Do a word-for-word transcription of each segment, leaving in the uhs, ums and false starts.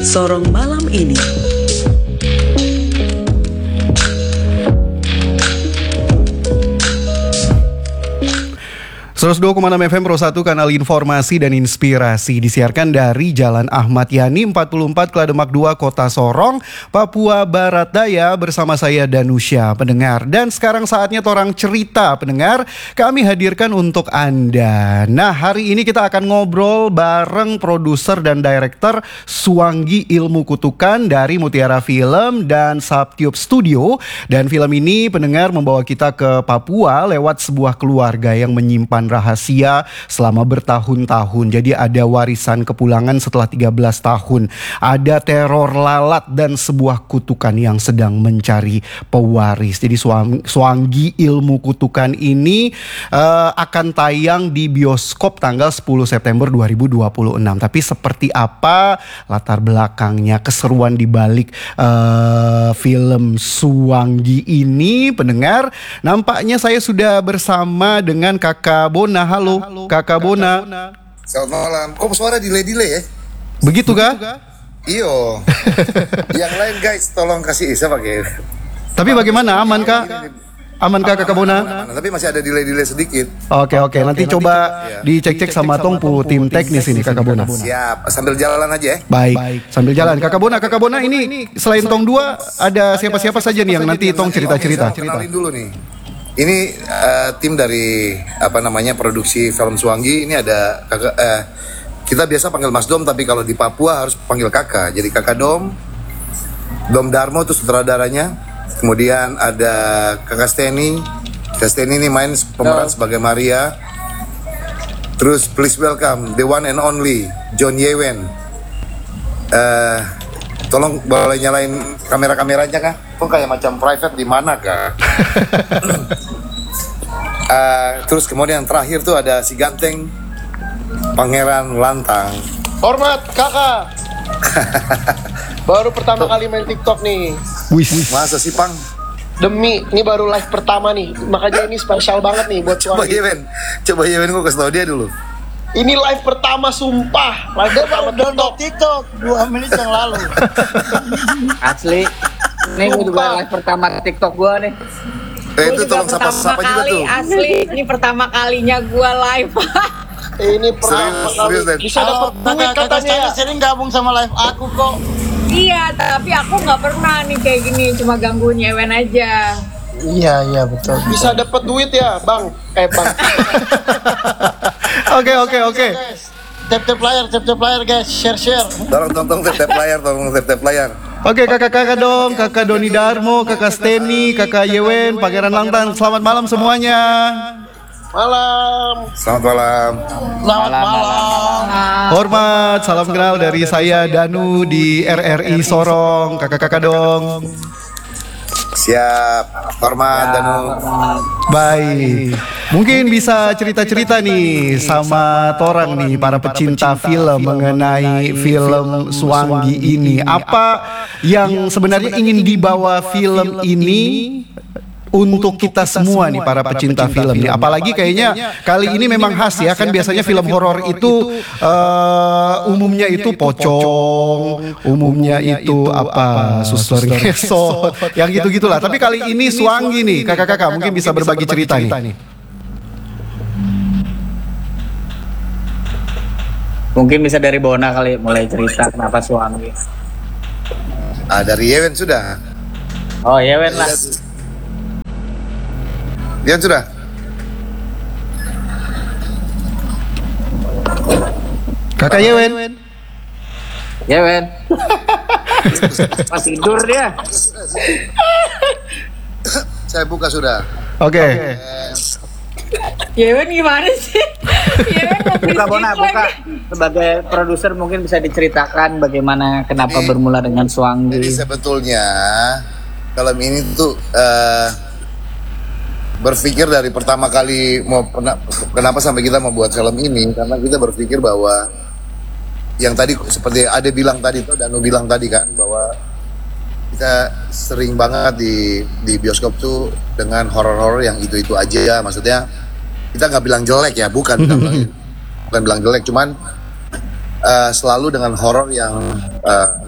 Sorong malam ini. seratus dua koma enam F M Pro satu, kanal informasi dan inspirasi, disiarkan dari Jalan Ahmad Yani empat puluh empat Klademak dua, Kota Sorong, Papua Barat Daya, bersama saya Danusya, pendengar. Dan sekarang saatnya torang cerita, pendengar, kami hadirkan untuk Anda. Nah, hari ini kita akan ngobrol bareng produser dan director Suanggi Ilmu Kutukan dari Mutiara Film dan Subtube Studio. Dan film ini, pendengar, membawa kita ke Papua lewat sebuah keluarga yang menyimpan rahasia selama bertahun-tahun. Jadi ada warisan kepulangan setelah tiga belas tahun. Ada teror lalat dan sebuah kutukan yang sedang mencari pewaris. Jadi Suanggi Ilmu Kutukan ini uh, akan tayang di bioskop tanggal sepuluh September dua ribu dua puluh enam. Tapi seperti apa latar belakangnya, keseruan di balik uh, film Suanggi ini, pendengar, nampaknya saya sudah bersama dengan Kakak Bona. Halo, Halo Kakak, Kakak Bona. Bona. Selamat malam. Kok suara delay-delay ya? Begitu kah? Iyo. Yang lain guys, tolong kasih Isa pakai. Tapi bagaimana? Aman kah? Aman kah Kakak Bona? Aman, aman. Tapi masih ada delay-delay sedikit. Oke oke. Nanti, nanti coba ya. dicek-cek sama Tongpu tim teknis ini Kakak Bona. Siap. Sambil jalan aja ya. Baik. Baik. Sambil jalan. Kakak Bona, Kakak Bona ini selain Tong dua ada siapa-siapa saja nih yang nanti Tong cerita-cerita. Kenalin dulu nih. Ini uh, tim dari apa namanya produksi film Suanggi. Ini ada kakak, uh, kita biasa panggil Mas Dom, tapi kalau di Papua harus panggil kakak. Jadi kakak Dom, Dom Darmo itu sutradaranya. Kemudian ada kakak Steny. Kakak Steny ini main pemeran sebagai Maria. Terus please welcome the one and only John Yewen. Uh, Tolong boleh nyalain kamera-kameranya kah? Kok kayak macam private di mana kah? uh, terus kemudian terakhir tuh ada si ganteng Pangeran Lantang. Hormat kakak. Baru pertama kali main TikTok nih. Wis. Masa sih Pang? Demi, ini baru live pertama nih. Makanya ini spesial banget nih buat Coba Yewen, coba Yewen gue kasih tau dia dulu. Ini live pertama, sumpah. Live Dia pertama baru download TikTok dua menit yang lalu. Asli. Nih gue juga live pertama TikTok gue nih. Eh itu tolong sapa-sapa juga tuh. Asli, ini pertama kalinya gue live. Ini pertama Serius, kali serius, Dan. bisa dapat duit Kakak katanya ya. sering gabung sama live aku kok. Iya, tapi aku nggak pernah nih kayak gini, cuma gangguin Yewen aja. Iya iya betul. Bisa dapat duit ya, Bang. Eh, Bang. Oke oke oke. Tap tap layar, tap tap layar guys, share share. Tolong tolong tap tap layar, tolong tap tap layar. Oke kakak-kakak dong, Kakak Doni Darmo, Kakak Steny, Kakak Yewen, Pangeran Lantang. Selamat malam semuanya. Malam. Selamat malam. Selamat malam. Hormat, salam kenal dari saya Danu di R R I Sorong. Kakak-kakak dong. Siap. Hormat Danu. Baik, mungkin bisa cerita-cerita nih sama torang nih para pecinta film mengenai film Suanggi ini. Apa yang sebenarnya ingin dibawa film ini untuk kita semua nih para pecinta film nih. Apalagi kayaknya kali ini memang khas ya, kan biasanya film horor itu uh, umumnya itu pocong, umumnya itu apa suster ngesot, yang gitu-gitulah. Tapi kali ini Suanggi nih, kakak-kakak mungkin bisa berbagi cerita nih. Mungkin bisa dari Bona kali mulai cerita kenapa Suanggi. Ah dari Yewen sudah. Oh Yewen lah. Dia sudah. Kakak Yewen. Yewen. Pas tidur dia. Saya buka sudah. Oke. Okay. Yewen gimana sih? Yewen mau Buka Bona, bisnis buka. lagi. Sebagai produser mungkin bisa diceritakan bagaimana kenapa Ini- bermula dengan Suanggi. Jadi sebetulnya film ini tuh uh, berpikir dari pertama kali mau pernah, kenapa sampai kita membuat film ini, karena kita berpikir bahwa yang tadi seperti Ade bilang tadi tuh, Danu bilang tadi kan, bahwa kita sering banget di di bioskop tuh dengan horor-horor yang itu-itu aja. Maksudnya kita nggak bilang jelek ya, bukan bukan, bilang, bukan bilang jelek, cuman uh, selalu dengan horor yang uh,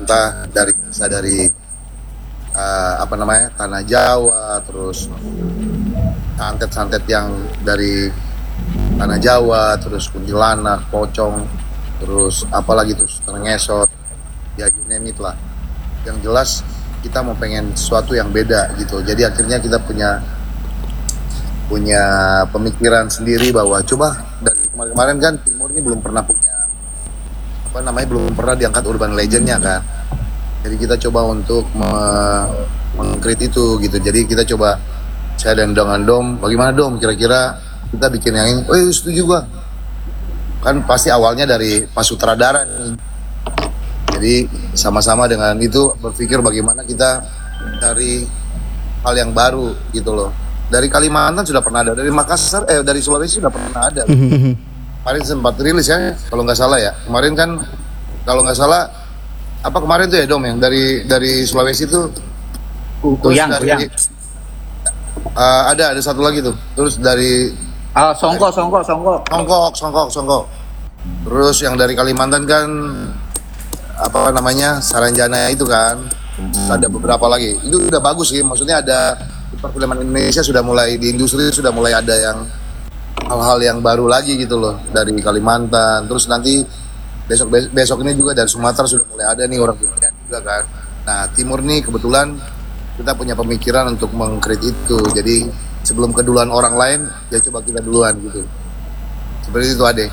entah dari bisa dari uh, apa namanya tanah Jawa, terus santet-santet yang dari tanah Jawa, terus kuntilanak, pocong, terus apalagi terus ngesot, ya you name it lah. Yang jelas kita mau pengen sesuatu yang beda gitu. Jadi akhirnya kita punya punya pemikiran sendiri bahwa coba dari kemarin-kemarin kan Timur ini belum pernah punya apa namanya belum pernah diangkat urban legendnya kan. Jadi kita coba untuk me- mengcreate itu gitu. Jadi kita coba saya dan dengan Dom, bagaimana Dom kira-kira kita bikin yang ini? Oh iya, setuju gua. Kan pasti awalnya dari Pak Sutradara nih. Jadi sama-sama dengan itu berpikir bagaimana kita cari hal yang baru gitu loh. Dari Kalimantan sudah pernah ada, dari Makassar, eh dari Sulawesi sudah pernah ada. Kemarin sempat rilis ya, kalau nggak salah ya. Kemarin kan, kalau nggak salah, apa kemarin tuh ya Dom yang dari dari Sulawesi tuh. Kuyang, dari, kuyang. Uh, ada ada satu lagi tuh. Terus dari Oh, songkok, songkok, songkok. Songkok, Songkok, Songkok. Terus yang dari Kalimantan kan apa namanya Saranjana itu kan. Ada beberapa lagi. Itu udah bagus sih. Maksudnya ada perfilman Indonesia sudah mulai di industri sudah mulai ada yang hal-hal yang baru lagi gitu loh dari Kalimantan. Terus nanti besok besok ini juga dari Sumatera sudah mulai ada nih orang Indonesia juga kan. Nah Timur nih kebetulan kita punya pemikiran untuk mengcreate itu. Jadi sebelum keduluan orang lain, ya coba kita duluan gitu. Seperti itu Ade.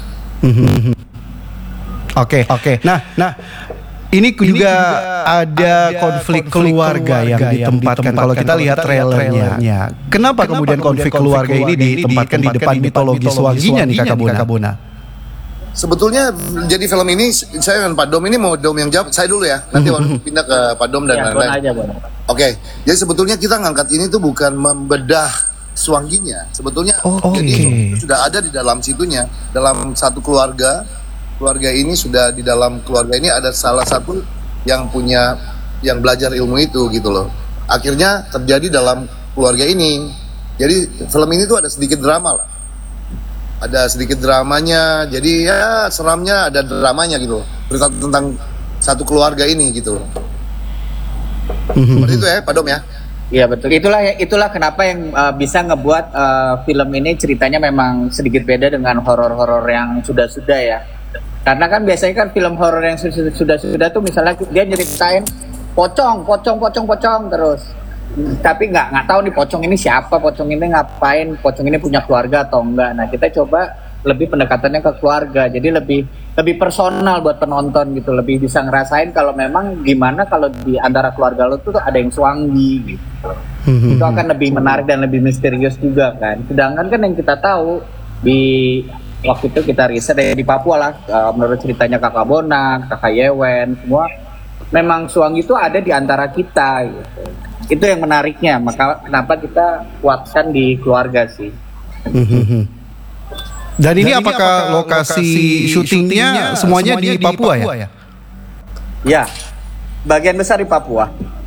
Oke, oke. Nah, nah ini juga, juga ada konflik, konflik keluarga, keluarga yang ditempatkan. Kalau kita lihat trailernya, kenapa, kenapa kemudian konflik keluarga, keluarga ini ditempatkan di depan mitologi Suwanginya nih Kakak Bona? Bona? Sebetulnya jadi film ini saya dan Pak Dom ini mau Dom yang jawab. Saya dulu ya. Nanti waktu pindah ke Pak Dom dan ya, lain-lain. Oke. Okay. Jadi sebetulnya kita ngangkat ini tuh bukan membedah Suwanginya. Sebetulnya oh, jadi okay. sudah ada di dalam situnya. Dalam satu keluarga, keluarga ini sudah di dalam keluarga ini ada salah satu yang punya yang belajar ilmu itu gitu loh. Akhirnya terjadi dalam keluarga ini. Jadi film ini tuh ada sedikit drama lah. Ada sedikit dramanya, jadi ya seramnya ada dramanya gitu loh. Berita tentang satu keluarga ini gitu loh. Seperti itu ya Pak Dom ya. Iya betul. Itulah itulah kenapa yang uh, bisa ngebuat uh, film ini ceritanya memang sedikit beda dengan horor-horor yang sudah-sudah ya. Karena kan biasanya kan film horor yang sudah-sudah tuh misalnya dia nyeritain pocong, pocong, pocong, pocong terus. Tapi nggak nggak tahu nih pocong ini siapa, pocong ini ngapain, pocong ini punya keluarga atau enggak. Nah kita coba lebih pendekatannya ke keluarga, jadi lebih lebih personal buat penonton gitu, lebih bisa ngerasain kalau memang gimana kalau di antara keluarga lo tuh ada yang Suwangi gitu. Itu akan lebih menarik dan lebih misterius juga kan. Sedangkan kan yang kita tahu di waktu itu kita riset ya, di Papua lah, uh, menurut ceritanya Kakak Bona, Kakak Yewen, semua memang Suwangi itu ada di antara kita gitu. Itu yang menariknya, maka kenapa kita kuatkan di keluarga sih. Dan ini, Dan apakah, apakah lokasi, lokasi syutingnya semuanya, semuanya di, di Papua, Papua ya? Ya, bagian besar di Papua.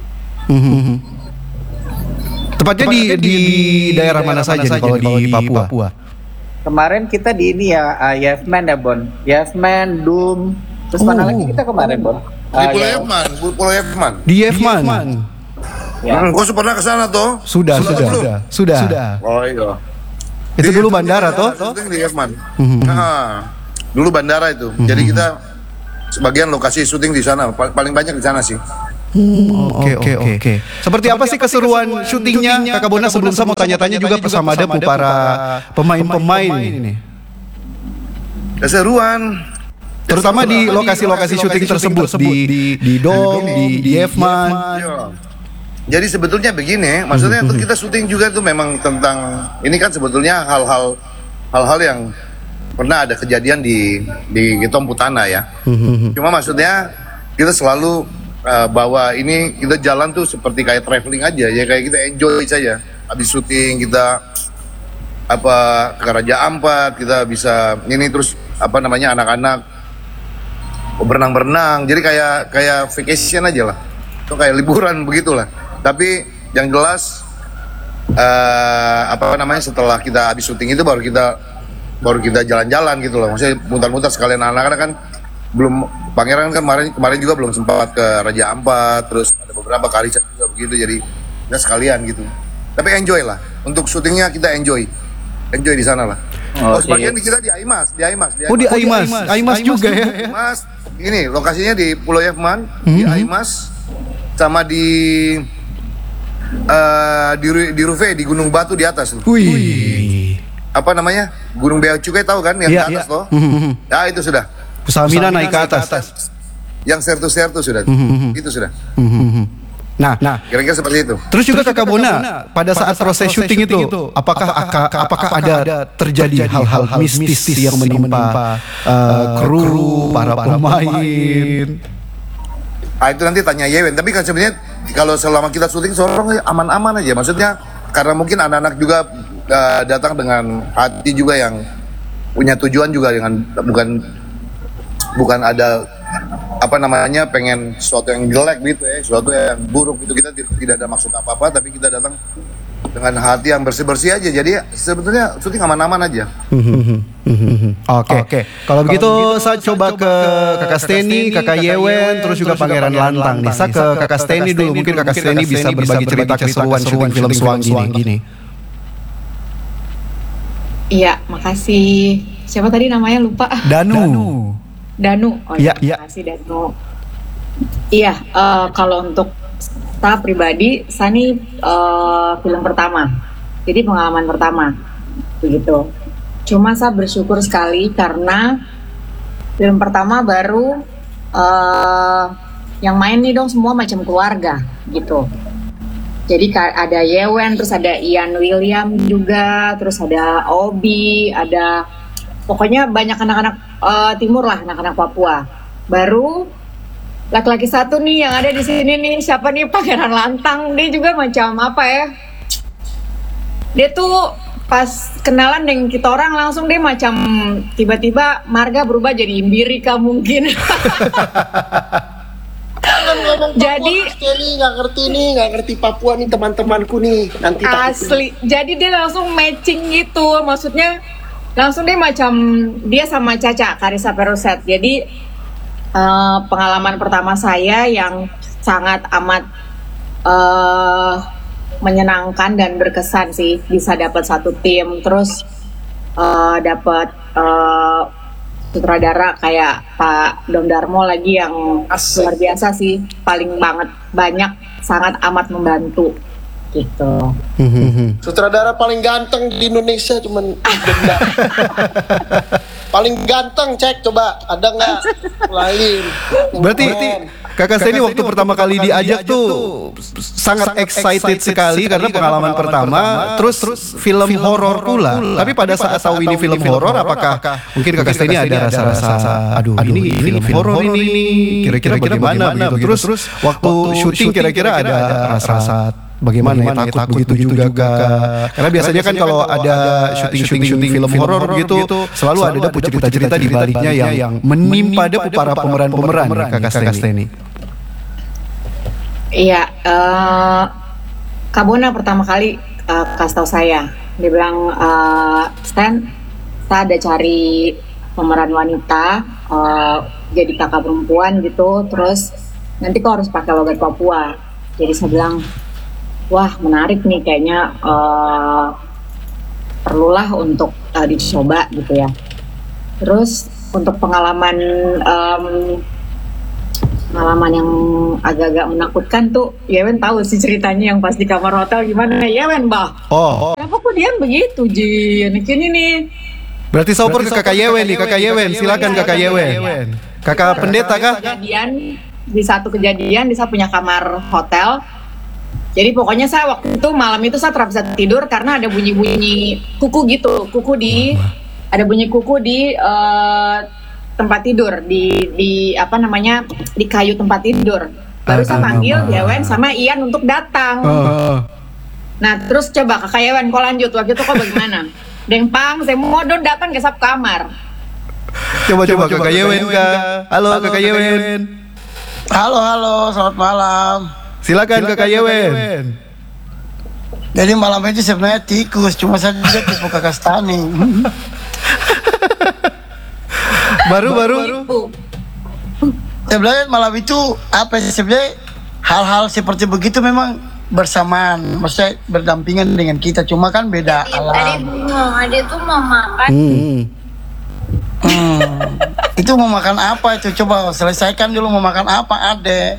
Tepatnya di, di, di daerah mana saja nih kalau di Papua? Papua? Kemarin kita di ini ya, uh, Yefman ya Bon, Yefman, Dum, terus oh. mana lagi kita kemarin Bon? Di uh, Pulau Yefman, Pulau Yefman. Di Yefman. Ya. Hmm, kau pernah ke sana toh? Sudah, sudah, sudah, sudah, sudah. Oh iya. Itu dulu bandara toh? Di Yefman. Nah, dulu bandara itu. Jadi kita sebagian lokasi syuting di sana, paling banyak di sana sih. Oke, oke, oke. Seperti apa sih keseruan syutingnya, Kakak Bona? Sebelum saya mau tanya-tanya juga bersama ada para pemain-pemain ini. Keseruan. Terutama di lokasi-lokasi syuting tersebut, di di Dom, di di Yefman. Jadi sebetulnya begini, maksudnya untuk kita syuting juga tuh memang tentang ini kan sebetulnya hal-hal hal-hal yang pernah ada kejadian di di Gitom Putana ya. Cuma maksudnya kita selalu uh, bawa ini kita jalan tuh seperti kayak traveling aja ya, kayak kita enjoy saja. Habis syuting kita apa ke Raja Ampat, kita bisa ini terus apa namanya anak-anak berenang-berenang. Jadi kayak kayak vacation aja lah. Itu kayak liburan begitulah. Tapi yang jelas uh, apa namanya setelah kita habis syuting itu baru kita baru kita jalan-jalan gitu loh. Maksudnya muter-muter sekalian anak-anak kan belum Pangeran kan kemarin kemarin juga belum sempat ke Raja Ampat, terus ada beberapa kali juga begitu, jadi ya sekalian gitu. Tapi enjoy lah, untuk syutingnya kita enjoy, enjoy di sana lah. Oh, oh sebagian di kita di Aimas, di Aimas, di Aimas. Oh di Aimas, Aimas, Aimas juga ya. Aimas, ini lokasinya di Pulau Yefman, hmm. di Aimas, sama di uh, di di Ruve di Gunung Batu di atas. Wih. Apa namanya? Gunung Bea Cukai tahu kan yang ya, di atas ya. loh. Ya itu sudah. Usamina naik ke atas. atas. Yang sertu-sertu sudah. Mm-hmm. Itu sudah. Mm-hmm. Nah, nah, kira-kira seperti itu. Terus juga Kakak Bona, pada saat proses syuting itu, itu apakah apakah, apakah ada terjadi hal-hal mistis yang menimpa uh, kru, para pemain? Ah itu nanti tanya Yewen. Tapi kan sebenarnya kalau selama kita syuting Sorong aman-aman aja. Maksudnya karena mungkin anak-anak juga uh, datang dengan hati juga yang punya tujuan juga, dengan bukan bukan ada apa namanya pengen sesuatu yang jelek gitu ya, sesuatu yang buruk gitu. Kita tidak ada maksud apa-apa, tapi kita datang dengan hati yang bersih-bersih aja. Jadi sebetulnya syuting aman-aman aja. Oke, oke. Kalau begitu saya coba ke Kakak Steny, Kakak Yewen, terus juga Pangeran Lantang nih. Saya ke Kakak Steny dulu, mungkin Kakak Steny bisa berbagi cerita keseruan syuting film Swangi nih. Iya, makasih. Siapa tadi namanya lupa? Danu. Danu, oh ya, ya, terima kasih Danu. Iya, uh, kalau untuk saya pribadi, saya ini uh, film pertama, jadi pengalaman pertama, begitu. Cuma saya bersyukur sekali karena film pertama baru uh, yang main nih dong semua macam keluarga, gitu. Jadi ada Yewen, terus ada Ian William juga, terus ada Obi, ada pokoknya banyak anak-anak uh, timur lah, anak-anak Papua. Baru laki-laki satu nih yang ada di sini nih, siapa nih? Pangeran Lantang. Dia juga macam apa ya? Dia tuh pas kenalan dengan kita orang langsung dia macam tiba-tiba marga berubah jadi Imbirika mungkin. Jadi Steny nggak ngerti nih, nggak ngerti Papua nih teman-temanku nih. Nanti asli. Jadi dia langsung matching gitu, maksudnya. Langsung dia macam dia sama Caca Karissa Peruset. Jadi uh, pengalaman pertama saya yang sangat amat uh, menyenangkan dan berkesan sih, bisa dapat satu tim, terus uh, dapat uh, sutradara kayak Pak Dom Darmo lagi yang Asik. Luar biasa sih, paling banget banyak, sangat amat membantu. Gitu. Sutradara paling ganteng di Indonesia cuman denda. Paling ganteng, cek coba ada nggak lain. Berarti Kakak Steny waktu pertama kali diajak tuh sangat excited sekali karena pengalaman pertama, terus film horor pula. Tapi pada saat tahu ini film horor, apakah mungkin Kakak Steny ada rasa-rasa, aduh ini film horor ini kira-kira bagaimana? Terus waktu syuting kira-kira ada rasa bagaimana ya, takut, takut begitu juga, juga. Karena biasanya kan kalau ada syuting-syuting film horor gitu selalu ada cerita-cerita di baliknya yang, yang menimpa ada para pemeran-pemeran Kakak Steny. Iya, uh, Kak Bona pertama kali uh, kasih tahu saya, dia bilang uh, Stan, saya ada cari pemeran wanita uh, jadi kakak perempuan gitu, terus nanti kok harus pakai logat Papua. Jadi saya bilang, wah menarik nih kayaknya, uh, perlulah untuk uh, dicoba gitu ya. Terus untuk pengalaman um, pengalaman yang agak-agak menakutkan tuh, Yewen tahu sih ceritanya yang pas di kamar hotel gimana. Yewen bah, oh, oh. Kenapa kok dia begitu Ji, anak ini nih. Berarti sauper ke Kakak Yewen nih, Kakak Yewen, silakan Kakak Yewen. Kakak pendeta kah? Kejadian di satu kejadian, dia punya kamar hotel. Jadi pokoknya saya waktu itu malam itu saya tidak bisa tidur karena ada bunyi-bunyi kuku gitu, kuku di, ada bunyi kuku di uh, tempat tidur, di di apa namanya, di kayu tempat tidur. Baru saya panggil Yewen sama Ian untuk datang. Uh. Nah terus coba Kakak Yewen, kok lanjut waktu itu kok bagaimana? Dengpang, saya mau don datang ke sap kamar. Coba-coba Kakak Yewen kak. Halo Kakak Yewen. Halo halo, selamat malam. Silakan Kakak Yewen. Jadi malam itu sebenarnya tikus, cuma saya juga tipe Kakak Steny. Baru-baru Sebenarnya malam itu apa sih sebenarnya hal-hal seperti begitu memang bersamaan, maksudnya berdampingan dengan kita, cuma kan beda Tadi alam. bingung, Ade tuh mau makan. Hmm. Hmm, itu mau makan apa itu? Coba selesaikan dulu mau makan apa, Ade.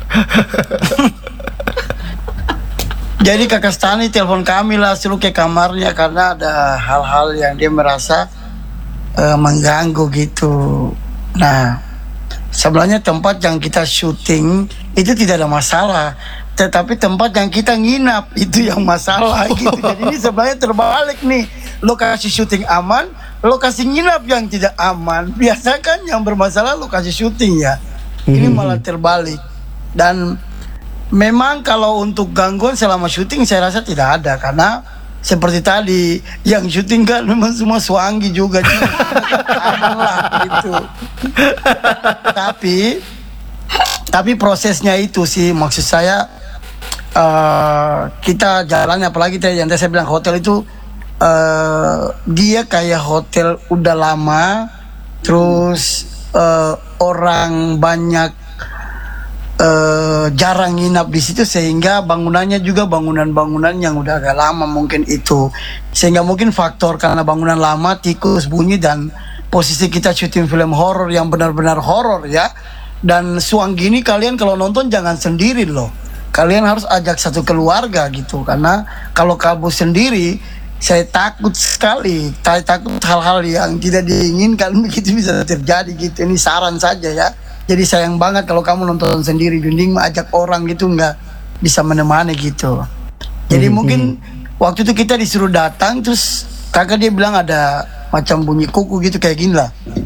Jadi kakak Stani telepon kami lah, suruh ke kamarnya karena ada hal-hal yang dia merasa uh, mengganggu gitu. Nah, sebenarnya tempat yang kita syuting itu tidak ada masalah, tetapi tempat yang kita nginap itu yang masalah gitu. Jadi ini sebenarnya terbalik nih. Lokasi syuting aman, lokasi nginap yang tidak aman. Biasa kan yang bermasalah lokasi syuting ya. Ini malah terbalik. Dan memang kalau untuk gangguan selama syuting saya rasa tidak ada, karena seperti tadi yang syuting kan memang semua Swangi juga, jadi aman lah gitu. Tapi tapi prosesnya itu sih maksud saya, uh, kita jalannya apalagi tadi yang tadi saya bilang hotel itu uh, dia kayak hotel udah lama, terus uh, orang banyak Uh, jarang nginap di situ sehingga bangunannya juga bangunan-bangunan yang udah agak lama mungkin itu, sehingga mungkin faktor karena bangunan lama tikus bunyi dan posisi kita syuting film horor yang benar-benar horor ya. Dan Swangi ini kalian kalau nonton jangan sendiri loh, kalian harus ajak satu keluarga gitu, karena kalau kabur sendiri saya takut sekali, saya takut hal-hal yang tidak diinginkan begitu bisa terjadi gitu. Ini saran saja ya. Jadi sayang banget kalau kamu nonton sendiri, Junding ajak orang gitu nggak bisa menemani gitu. Jadi hmm, mungkin hmm. waktu itu kita disuruh datang, terus kakak dia bilang ada macam bunyi kuku gitu kayak gini lah.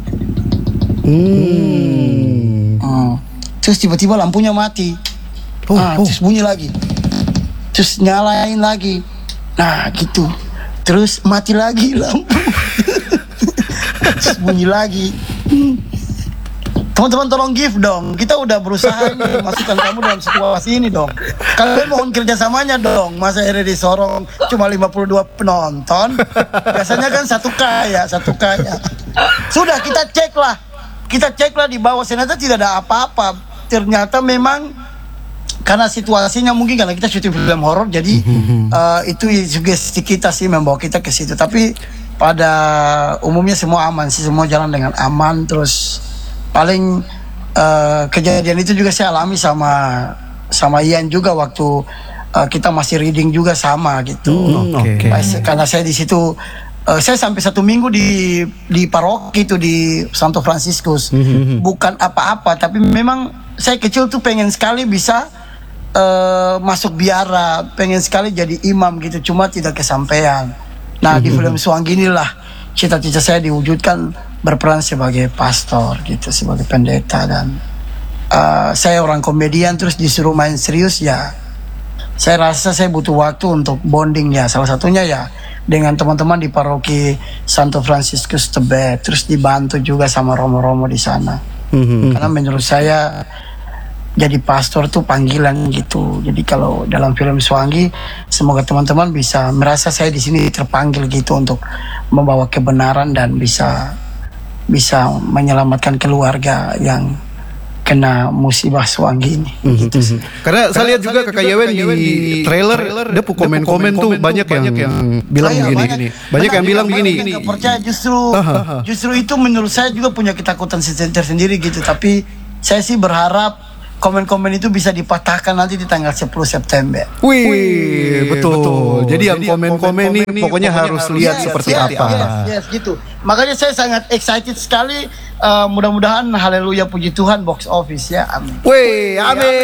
Hmm. Hmm. Terus tiba-tiba lampunya mati. Oh, ah, oh. Terus bunyi lagi. Terus nyalain lagi. Nah gitu. Terus mati lagi lampu. Terus bunyi lagi. Hmm. Teman-teman tolong give dong. Kita udah berusaha ini masukkan kamu dalam situasi ini dong. Kalian mohon kerjasamanya dong. Masa R D Sorong cuma lima puluh dua penonton. Biasanya kan satu K ya, satu K ya. Sudah kita cek lah. Kita cek lah di bawah, ternyata tidak ada apa-apa. Ternyata memang karena situasinya mungkin karena kita syuting film horor, jadi uh, itu sugesti kita sih membawa kita ke situ. Tapi pada umumnya semua aman sih, semua jalan dengan aman. Terus paling uh, kejadian itu juga saya alami sama sama Ian juga waktu uh, kita masih reading juga sama gitu. Hmm, okay. Karena saya di situ uh, saya sampai satu minggu di di paroki itu di Santo Franciscus. Mm-hmm. Bukan apa-apa, tapi memang saya kecil tuh pengen sekali bisa uh, masuk biara, pengen sekali jadi imam gitu, cuma tidak kesampaian. Nah, mm-hmm. di film Swangi inilah cita-cita saya diwujudkan, berperan sebagai pastor gitu, sebagai pendeta. Dan uh, saya orang komedian terus disuruh main serius ya, saya rasa saya butuh waktu untuk bonding ya, salah satunya ya dengan teman-teman di paroki Santo Franciscus Tebet, terus dibantu juga sama romo-romo di sana. Mm-hmm. Karena menurut saya jadi pastor tuh panggilan gitu. Jadi kalau dalam film Swangi, semoga teman-teman bisa merasa saya di sini terpanggil gitu untuk membawa kebenaran dan bisa bisa menyelamatkan keluarga yang kena musibah Swangi ini. Mm-hmm. Gitu sih. Karena, Karena saya lihat juga kakak Yewen di, di trailer, trailer dia komen-komen tuh banyak yang, yang bilang saya begini, banyak, banyak, banyak yang bilang begini. Yang percaya justru justru itu menurut saya juga punya ketakutan tersendiri gitu. Tapi saya sih berharap komen-komen itu bisa dipatahkan nanti di tanggal sepuluh September. Wih, Wih betul. betul. Jadi yang komen-komen ini pokoknya, pokoknya harus lihat yes, seperti yes, apa. Yes, yes, gitu. Makanya saya sangat excited sekali. Uh, mudah-mudahan haleluya puji Tuhan box office ya. Amin. Wih, amin.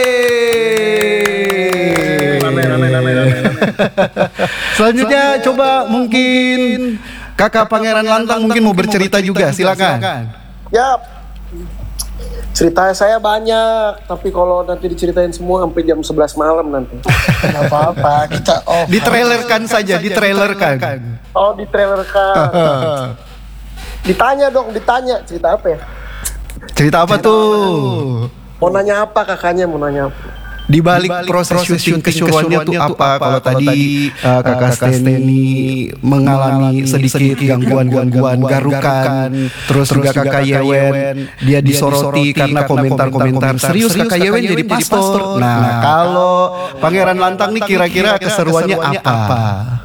Amin, amin, amin, amin. Selanjutnya coba mungkin Kakak Pangeran Lantang mungkin mau bercerita juga, silakan. Ya. Cerita saya banyak, tapi kalau nanti diceritain semua sampai jam sebelas malam nanti. Tidak apa-apa, kita off. Ditrailerkan saja, ditrailerkan. Oh, ditrailerkan. Ditanya dong, ditanya cerita apa ya? Cerita apa cerita tuh? Mau nanya apa kakaknya, mau nanya apa? Di balik proses, proses syuting keseruannya tuh apa? Kalau tadi uh, kakak Steny mengalami sedikit gangguan-gangguan garukan, terus juga kakak Yewen dia disoroti karena komentar-komentar serius kakak Yewen jadi pastor. Nah, kalau Pangeran Lantang nih kira-kira keseruannya apa?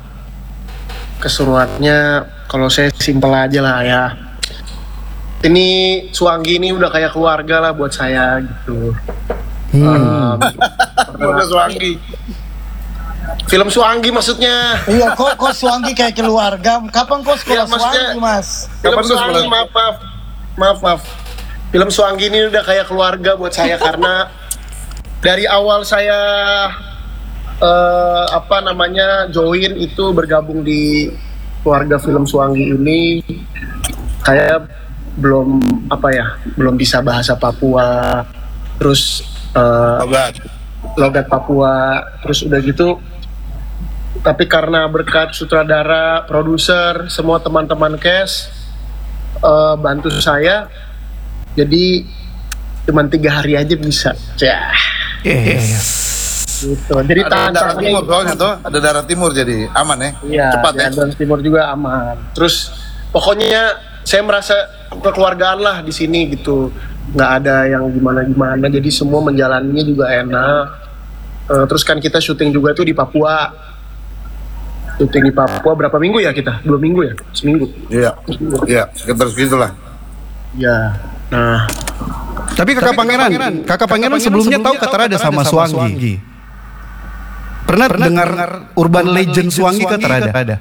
Keseruannya kalau saya simpel aja lah ya. Ini Suwanggi ini udah kayak keluarga lah buat saya gitu. Hmm. Um, Suwanggi. Film Suwanggi maksudnya. Iya, kok kok Suwanggi kayak keluarga. Kapan kok sekolah ya, Suwanggi, Mas? Film Suwanggi, maaf, maaf. Maaf, maaf. Film Suwanggi ini udah kayak keluarga buat saya karena dari awal saya uh, apa namanya join itu bergabung di keluarga film Suwanggi ini, kayak belum apa ya, belum bisa bahasa Papua, terus uh, logat logat Papua, terus udah gitu. Tapi karena berkat sutradara, produser, semua teman-teman cast uh, bantu saya, jadi cuma tiga hari aja bisa. Cah. Yes. Gitu. Jadi ada darah tantangannya timur soalnya tuh, ada darah timur jadi aman ya. Iya, cepat ya. Dan timur juga aman. Terus pokoknya saya merasa kekeluargaan lah di sini gitu. Nggak ada yang gimana-gimana. Jadi semua menjalaninya juga enak. Uh, terus kan kita syuting juga tuh di Papua. Syuting di Papua berapa minggu ya kita? Dua minggu ya? Seminggu. Iya. Iya, sekitar segitulah. Ya. Nah, Tapi kakak Tapi Pangeran, Pangeran, kakak Pangeran sebelumnya tahu Katara ada sama Suwanggi. Pernah, Pernah dengar urban legend Suwanggi Katara ada?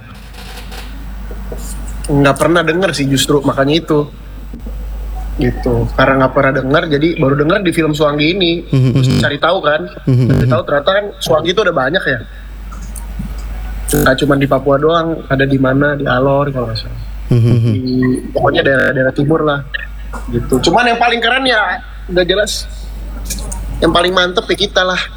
nggak pernah dengar sih justru, makanya itu gitu, karena nggak pernah dengar jadi baru dengar di film Suwanggi ini. Terus cari tahu kan, cari tahu ternyata kan Suwanggi itu ada banyak ya, nggak cuma di Papua doang, ada di mana, di Alor kalau nggak salah, di, pokoknya daerah-daerah timur lah gitu. Cuman yang paling keren ya udah jelas, yang paling mantep ya kita lah.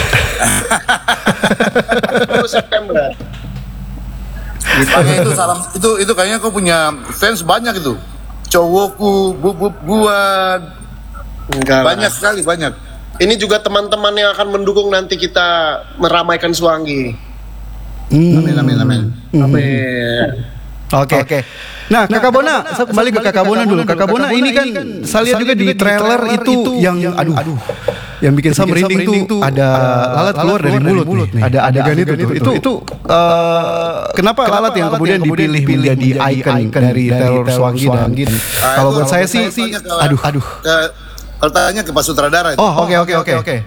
September. Makanya itu salam itu itu kayaknya kau punya fans banyak itu. Cowokku, bubub gua. Enggak banyak lah. sekali, banyak. Ini juga teman-teman yang akan mendukung nanti kita meramaikan Suwanggi. Hmm. Amin amin amin. Amin. Oke. Okay. Nah, Kakak Bona, kembali ke Kakak Bona dulu. Kakak Bona ini kan saya lihat juga di trailer itu yang aduh aduh yang bikin saya merinding tuh ada lalat keluar dari mulut nih. Ada adegan itu tuh. Itu itu uh, kenapa lalat yang kemudian dipilih menjadi ikon dari teror Suwanggi dan kalau buat saya sih aduh aduh. Kalau tanya ke Pak Sutradara itu. Oh, oke oke oke oke.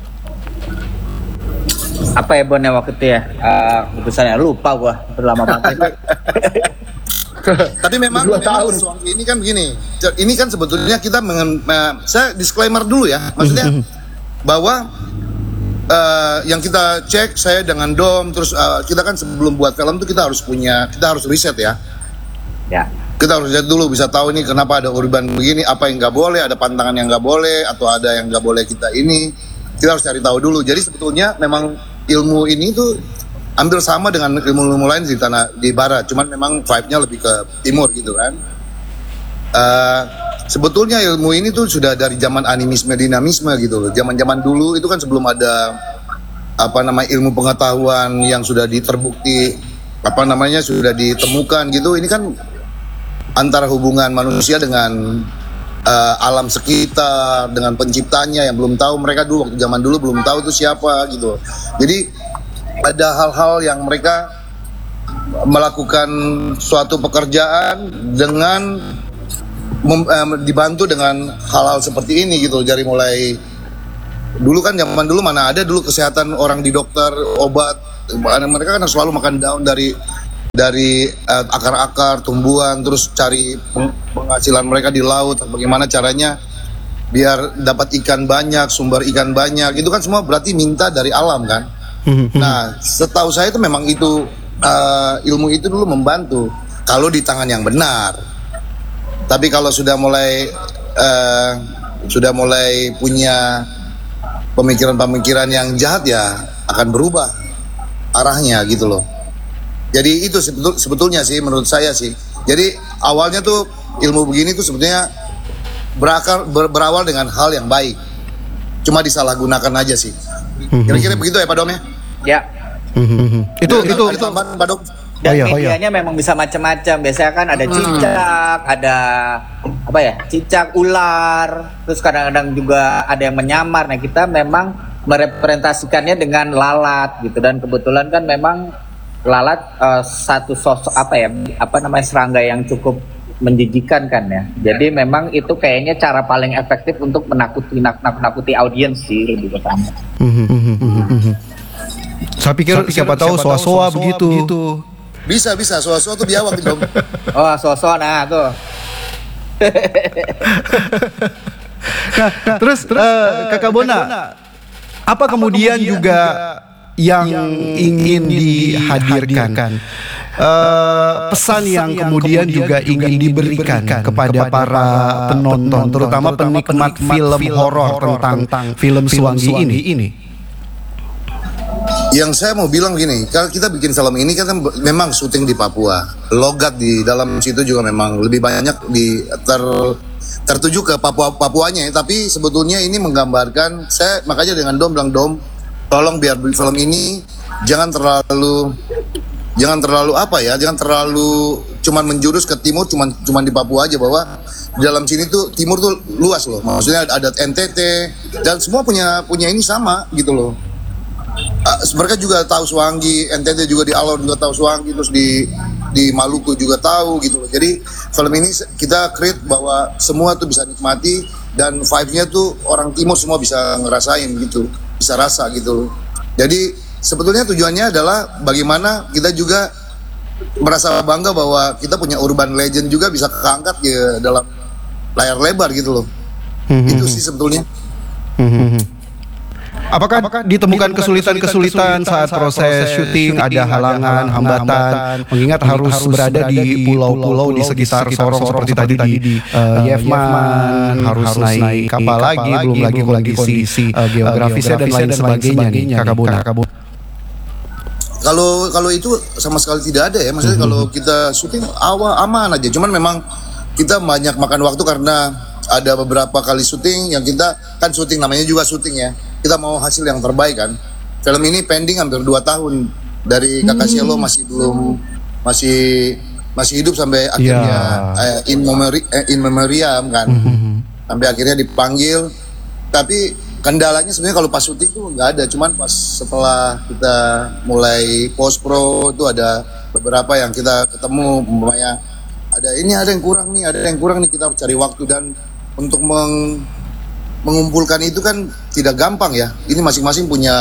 Apa ya Bon ya waktu itu ya? Uh, keputusannya lupa gua, berlama banget. Tapi memang, memang Suwanggi ini kan begini. Ini kan sebetulnya kita mengen, uh, saya disclaimer dulu ya. Maksudnya bahwa uh, yang kita cek saya dengan Dom, terus uh, kita kan sebelum buat film tuh kita harus punya, kita harus riset ya. Ya. Kita harus lihat dulu, bisa tahu nih kenapa ada urban begini, apa yang nggak boleh, ada pantangan yang nggak boleh, atau ada yang nggak boleh kita ini. Kita harus cari tahu dulu. Jadi sebetulnya memang ilmu ini tuh hampir sama dengan ilmu-ilmu lain di tanah di barat, cuman memang vibe-nya lebih ke timur gitu kan. Uh, sebetulnya ilmu ini tuh sudah dari zaman animisme dinamisme gitu loh. Zaman-zaman dulu itu kan sebelum ada apa namanya ilmu pengetahuan yang sudah diterbukti apa namanya sudah ditemukan gitu. Ini kan antara hubungan manusia dengan uh, alam sekitar, dengan penciptanya yang belum tahu. Mereka dulu waktu zaman dulu belum tahu itu siapa gitu. Jadi ada hal-hal yang mereka melakukan suatu pekerjaan dengan mem, eh, dibantu dengan hal-hal seperti ini gitu. Dari mulai dulu kan zaman dulu mana ada dulu kesehatan orang di dokter, obat. Mereka kan selalu makan daun dari dari uh, akar-akar tumbuhan, terus cari penghasilan mereka di laut. Bagaimana caranya biar dapat ikan banyak, sumber ikan banyak. Itu kan semua berarti minta dari alam kan. Nah, setahu saya itu memang itu uh, ilmu itu dulu membantu kalau di tangan yang benar. Tapi kalau sudah mulai uh, sudah mulai punya pemikiran-pemikiran yang jahat ya akan berubah arahnya gitu loh. Jadi itu sebetul, sebetulnya sih menurut saya sih. Jadi awalnya tuh ilmu begini tuh sebetulnya berakar ber, berawal dengan hal yang baik. cuma disalahgunakan aja sih. Kira-kira begitu ya Pak Dom ya? Ya. Itu Ada- itu ada itu tambahan, Pak Dom? Dan Oh iya, oh iya. medianya memang bisa macam-macam. Biasanya kan ada cicak, ada apa ya? Cicak, ular, terus kadang-kadang juga ada yang menyamar. Nah, kita memang merepresentasikannya dengan lalat gitu, dan kebetulan kan memang lalat eh, satu sosok apa ya? Apa namanya, serangga yang cukup menjijikan kan ya. Jadi memang itu kayaknya cara paling efektif untuk menakuti nakuti audiens sih, lebih utama. saya pikir siapa tahu soa-soa begitu. Bisa bisa, soal-soal tuh biawak gitu Dom. Oh, sosok nah tuh. Nah, terus, eh, Kakak Bona, apa kemudian juga yang ingin dihadirkan? Eh, pesan yang kemudian juga ingin diberikan kepada para penonton, terutama penikmat film horor tentang film Suwangi ini. Yang saya mau bilang gini, kalau kita bikin film ini kan memang syuting di Papua, logat di dalam situ juga memang lebih banyak di ter tertuju ke Papua Papuanya ya. Tapi sebetulnya ini menggambarkan, saya makanya dengan Dom bilang, Dom tolong biar film ini jangan terlalu jangan terlalu apa ya, jangan terlalu cuman menjurus ke timur, cuman cuman di Papua aja, bahwa di dalam sini tuh timur tuh luas loh, maksudnya ada N T T dan semua punya punya ini sama gitu loh. Uh, mereka juga tahu Suwangi, N T T juga di Alor juga tahu Suwangi, terus di di Maluku juga tahu gitu loh. Jadi film ini kita create bahwa semua tuh bisa nikmati, dan vibe-nya tuh orang timur semua bisa ngerasain gitu, bisa rasa gitu loh. Jadi sebetulnya tujuannya adalah bagaimana kita juga merasa bangga bahwa kita punya urban legend juga bisa keangkat ya dalam layar lebar gitu loh. Itu sih sebetulnya. Apakah, ditemukan kesulitan-kesulitan saat proses syuting, ada halangan, hambatan, mengingat harus berada di pulau-pulau di sekitar Sorong seperti tadi di uh, Yefman, harus naik kapal lagi, belum lagi kondisi uh, geografisnya dan lain sebagainya nih, Kakak Bona. Kalau kalau itu sama sekali tidak ada ya, maksudnya kalau kita syuting awal aman aja, cuman memang kita banyak makan waktu karena ada beberapa kali syuting yang kita kan syuting namanya juga syuting ya. Kita mau hasil yang terbaik kan. Film ini pending hampir dua tahun dari Kakak Cielo, masih belum masih masih hidup sampai akhirnya eh, in memori eh, in memoriam kan. Sampai akhirnya dipanggil. Tapi kendalanya sebenarnya kalau pas syuting tuh nggak ada, cuman pas setelah kita mulai post pro itu ada beberapa yang kita ketemu, umpamanya ada ini ada yang kurang nih, ada yang kurang nih, kita harus cari waktu, dan untuk meng mengumpulkan itu kan tidak gampang ya. Ini masing-masing punya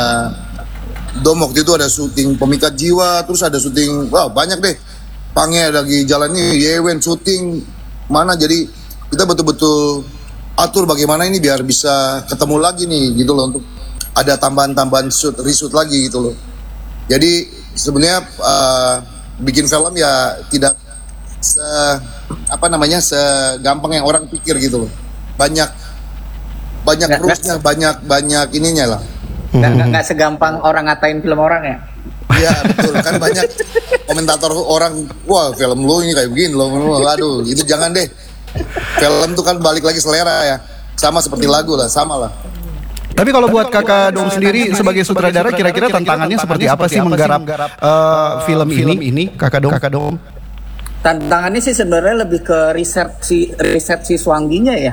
Dom waktu itu ada syuting Pemikat Jiwa, terus ada syuting wah banyak deh. Pange lagi jalan nih, Yewen syuting mana, jadi kita betul-betul atur bagaimana ini biar bisa ketemu lagi nih gitu loh, untuk ada tambahan-tambahan shoot, reshoot lagi gitu loh. Jadi sebenarnya uh, bikin film ya tidak se apa namanya segampang yang orang pikir gitu loh. Banyak banyak Nggak- rusnya, banyak banyak ininya lah. Nggak, nggak, nggak segampang orang ngatain film orang ya. Iya betul, kan banyak komentator orang, wah film lu ini kayak begini loh, aduh itu jangan deh. Film tuh kan balik lagi selera ya, sama seperti lagu lah, sama lah. Tapi kalau buat Kakak Dom sendiri sebagai sutradara, kira-kira tantangannya seperti apa sih menggarap uh, film ini, Kakak Dom? Kakak Dom? Tantangannya sih sebenarnya lebih ke riset si riset si Suwangginya ya.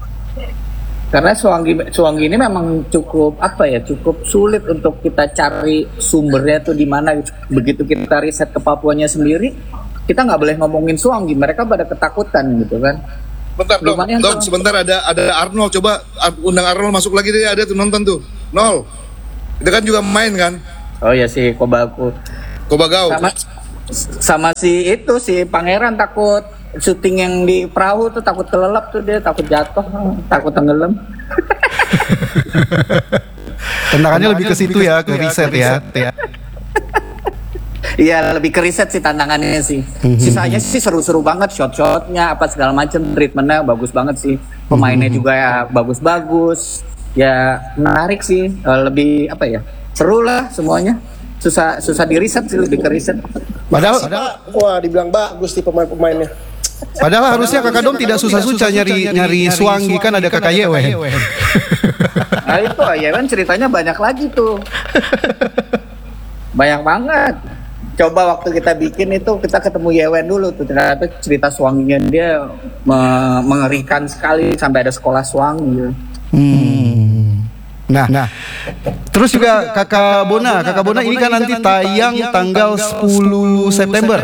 Karena Suwanggi Suwanggi ini memang cukup apa ya, cukup sulit untuk kita cari sumbernya tuh di mana. Begitu kita riset ke Papuanya sendiri, kita nggak boleh ngomongin Suwanggi, mereka pada ketakutan gitu kan. Bentar dong, Lumayan dong tuh. sebentar, ada ada Arnold, coba undang Arnold masuk lagi deh, ada tuh nonton tuh. Nol, dia kan juga main kan, Oh ya si Kobaku. Kobagau. Sama sama si itu si Pangeran takut syuting yang di perahu tuh, takut kelelap tuh, dia takut jatuh, takut tenggelam. Tantangannya lebih ke situ ya, ke riset ya. Iya lebih ke riset sih tantangannya sih. Sisanya sih seru-seru banget, shot-shotnya apa segala macam, treatmentnya bagus banget sih. Pemainnya juga ya bagus-bagus. Ya menarik sih, Eh, lebih apa ya, seru lah semuanya. Susah susah di riset sih, lebih ke riset. Padahal, Wah, dibilang bagus nih pemain-pemainnya. Padahal harusnya Kakak Dom tidak susah-susah nyari nyari Suanggi, kan ada Kakak Yewen. Nah itu Yewen ceritanya banyak lagi tuh. Banyak banget. Coba waktu kita bikin itu kita ketemu Yewen dulu tuh, ternyata cerita Suangginya dia me- mengerikan sekali sampai ada sekolah Suanggi. Hmm. Nah, nah, terus juga Kakak Bona, Kakak Bona ini kan nanti tayang tanggal sepuluh September.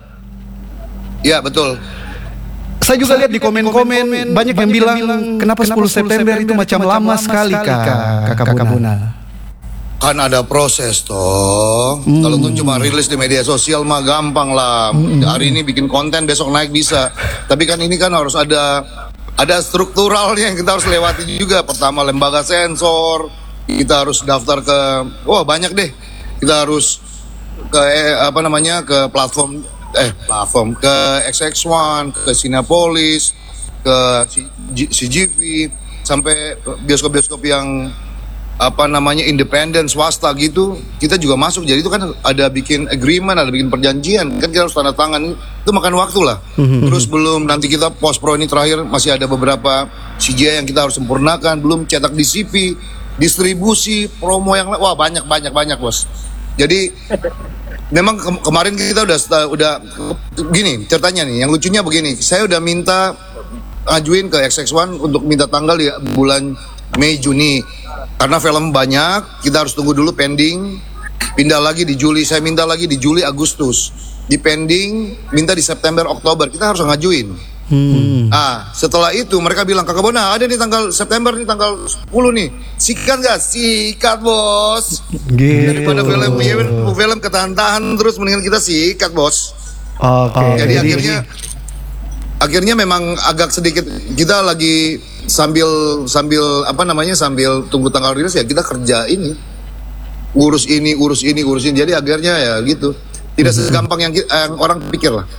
Ya betul. Saya juga lihat di komen-komen banyak yang bilang kenapa sepuluh September itu macam lama sekali Kak Kakak Bona. Kan ada proses toh. Hmm. Kalau tuh cuma rilis di media sosial mah gampang lah. Hmm. Hari ini bikin konten, besok naik bisa. Tapi kan ini kan harus ada ada strukturalnya yang kita harus lewati juga. Pertama lembaga sensor, kita harus daftar ke, wah banyak deh. Kita harus ke eh, apa namanya ke platform eh platform ke X X one, ke Cinepolis, ke C G V, sampai bioskop-bioskop yang apa namanya independen swasta gitu, kita juga masuk. Jadi itu kan ada bikin agreement, ada bikin perjanjian, kan kita harus tanda tangan, itu makan waktu lah. Mm-hmm. Terus belum nanti kita post pro ini terakhir masih ada beberapa C G I yang kita harus sempurnakan, belum cetak D C P, distribusi, promo yang wah banyak banyak banyak bos. Jadi memang ke- kemarin kita udah udah gini ceritanya nih, yang lucunya begini, saya udah minta ajuin ke X X one untuk minta tanggal di bulan Mei Juni. Karena film banyak, kita harus tunggu dulu pending. Pindah lagi di Juli, saya minta lagi di Juli Agustus. Di pending, minta di September Oktober. Kita harus ngajuin. Hmm. Ah, setelah itu mereka bilang, Kakak Bona ada nih tanggal September nih tanggal sepuluh nih. Sikat gak? Sikat bos. Gitu. Daripada film ya, film ketahan-tahan terus, mendingan kita sikat bos. Oke. Okay. Jadi akhirnya akhirnya memang agak sedikit kita lagi sambil sambil apa namanya sambil tunggu tanggal rilis ya kita kerja ini, urus ini urus ini urus ini. Jadi akhirnya ya gitu, tidak segampang yang, yang orang pikir lah.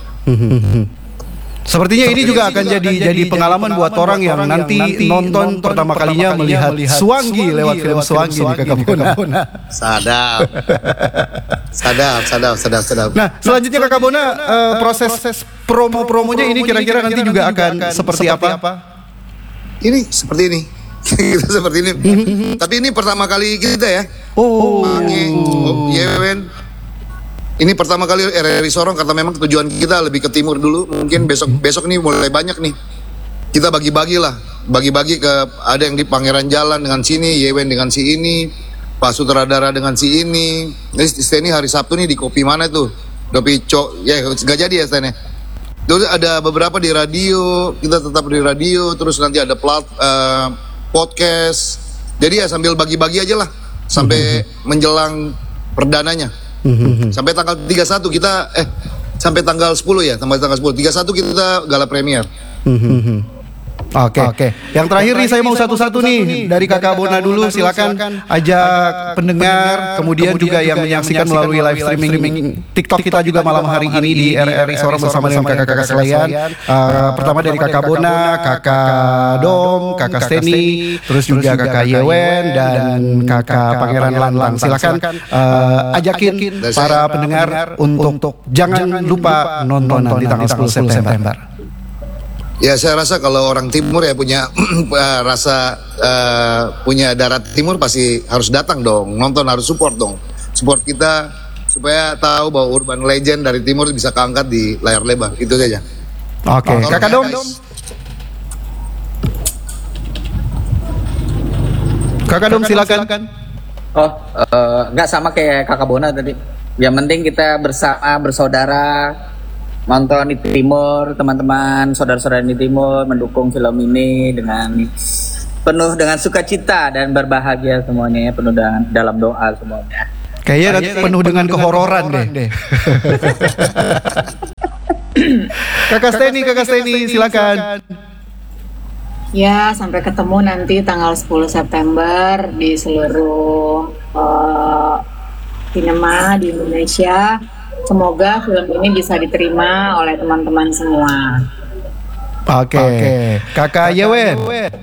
Sepertinya ini juga akan jadi jadi pengalaman buat orang yang nanti nonton pertama kalinya melihat Suanggi lewat film Suanggi di Kakak Bona. Sadap, sadap, sadap, sadap, sadap. Nah, selanjutnya Kakak Bona, uh, proses promo-promonya ini kira-kira nanti juga akan seperti apa? Ini seperti ini. Kita seperti ini. Tapi ini pertama kali kita ya. Oh, oh Yewen. Ini pertama kali R R I Sorong, karena memang tujuan kita lebih ke timur dulu. Mungkin besok besok nih mulai banyak nih. Kita bagi-bagi lah, bagi-bagi ke ada yang di Pangeran Jalan dengan sini, Yewen dengan si ini, Pak Sutradara dengan si ini. Ini stay ini hari Sabtu nih di kopi mana tuh? Kopi Cok. Ya nggak jadi ya stay-nya. Terus ada beberapa di radio, kita tetap di radio. Terus nanti ada plat uh, podcast. Jadi ya sambil bagi-bagi aja lah sampai menjelang perdananya. Sampai tanggal tiga puluh satu kita eh sampai tanggal sepuluh ya, sampai tanggal sepuluh. tiga puluh satu kita gala premier. Oke, okay. okay. Yang terakhir nih saya mau satu-satu nih dari Kakak Bona dulu, silakan ajak pendengar, kemudian juga yang menyaksikan melalui live streaming TikTok kita juga malam hari ini di R R I Sorong bersama dengan kakak-kakak sekalian. Uh, pertama dari Kakak Bona, Kakak Dom, Kakak Steny, terus juga Kakak Yewen dan Kakak Pangeran Lantang. Silakan uh, ajakin para pendengar untuk jangan lupa nonton nanti tanggal sepuluh September. Ya saya rasa kalau orang timur ya punya rasa uh, punya darat timur pasti harus datang dong, nonton, harus support dong, support kita supaya tahu bahwa urban legend dari timur bisa keangkat di layar lebar. Itu saja. Oke, okay. Kakak Dom. Kakak Dom silakan. Oh, nggak uh, sama kayak Kakak Bona tadi. Yang penting kita bersama, bersaudara, nonton di timur, teman-teman, saudara-saudara di timur mendukung film ini dengan penuh dengan sukacita dan berbahagia semuanya ya, penuh dengan dalam doa semuanya. Kayaknya nanti penuh dengan kehororan deh. deh. Kakak Steny, Kakak Steny silakan. Ya, sampai ketemu nanti tanggal sepuluh September di seluruh uh, sinema di Indonesia. Semoga film ini bisa diterima oleh teman-teman semua. Oke, okay. okay. Kakak Yewen.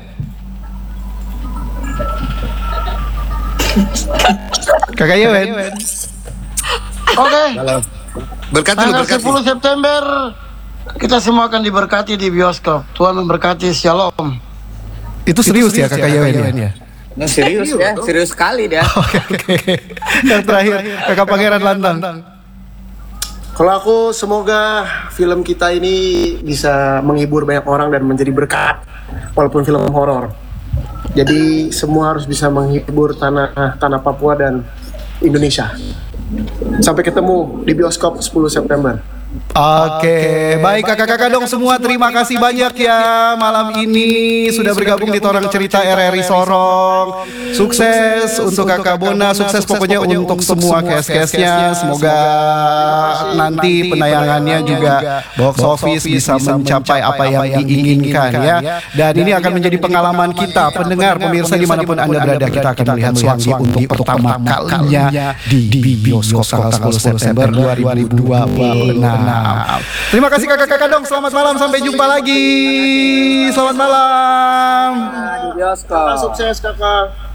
Kakak Yewen. Oke. Berkat dulu, berkat sepuluh September kita semua akan diberkati di bioskop. Tuhan memberkati, shalom. Itu serius, ya kakak Yewen ya? Nah, serius ya, serius sekali dia. Oke oke. Yang terakhir kakak Pangeran Lantang. Kalau aku semoga film kita ini bisa menghibur banyak orang dan menjadi berkat walaupun film horor. Jadi semua harus bisa menghibur tanah tanah Papua dan Indonesia. Sampai ketemu di bioskop sepuluh September. Oke, baik kakak-kakak dong semua, terima kasih banyak ya malam ini sudah bergabung di Torang Cerita R R I Sorong. Sukses untuk kakak Bona, sukses pokoknya untuk semua cast-castnya. Semoga nanti penayangannya juga box office bisa mencapai apa yang diinginkan ya. Dan ini akan menjadi pengalaman kita, pendengar, pemirsa dimanapun Anda berada, kita akan melihat Swangi untuk pertama kalinya di bioskop tanggal sepuluh September dua ribu dua puluh enam. Terima kasih kakak-kakak dong. Selamat malam, sampai jumpa lagi. Selamat malam. Di bioskop. Sukses kakak.